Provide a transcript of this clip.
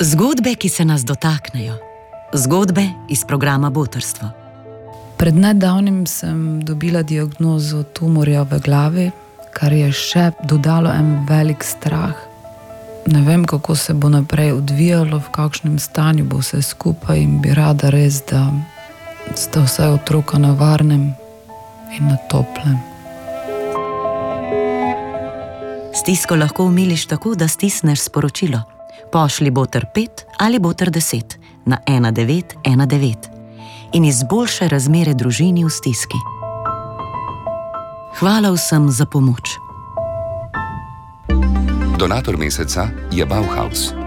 Zgodbe, ki se nas dotaknejo. Zgodbe iz programa Botrstvo. Pred nedavnim sem dobila diagnozo tumorja v glavi, kar je še dodalo en velik strah. Ne vem, kako se bo naprej odvijalo, v kakšnem stanju bo vse skupaj in bi rada res, da sta vse otroka na varnem in na toplem. Stisko lahko umiliš tako, da stisneš sporočilo. Pošli Botr 5 ali Botr 10 na 1919 in izboljšaj razmere družini v stiski. Hvala vsem za pomoč. Donator meseca je Bauhaus.